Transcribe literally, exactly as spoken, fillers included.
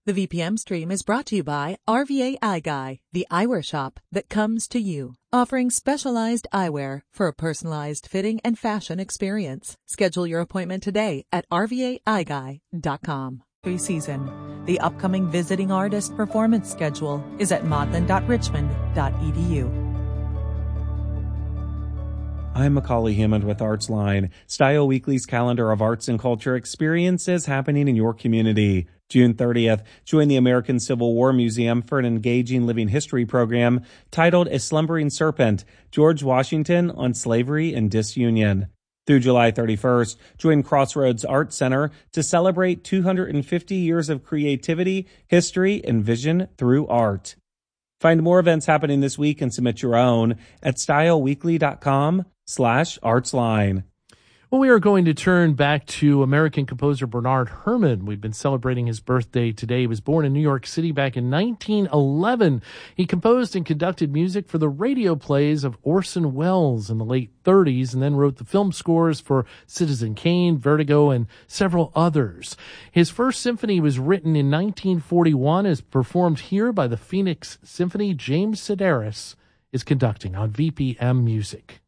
The V P M stream is brought to you by R V A Eye Guy, the eyewear shop that comes to you, offering specialized eyewear for a personalized fitting and fashion experience. Schedule your appointment today at R V A eye guy dot com. Season. The upcoming visiting artist performance schedule is at maudlin dot richmond dot e d u. I'm Macaulay Hammond with ArtsLine, Style Weekly's calendar of arts and culture experiences happening in your community. June thirtieth, join the American Civil War Museum for an engaging living history program titled A Slumbering Serpent, George Washington on Slavery and Disunion. Through July thirty-first, join Crossroads Art Center to celebrate two hundred fifty years of creativity, history, and vision through art. Find more events happening this week and submit your own at styleweekly.com slash artsline. Well, we are going to turn back to American composer Bernard Herrmann. We've been celebrating his birthday today. He was born in New York City back in nineteen eleven. He composed and conducted music for the radio plays of Orson Welles in the late thirties and then wrote the film scores for Citizen Kane, Vertigo, and several others. His first symphony was written in nineteen forty-one, is performed here by the Phoenix Symphony. James Sedaris is conducting on V P M Music.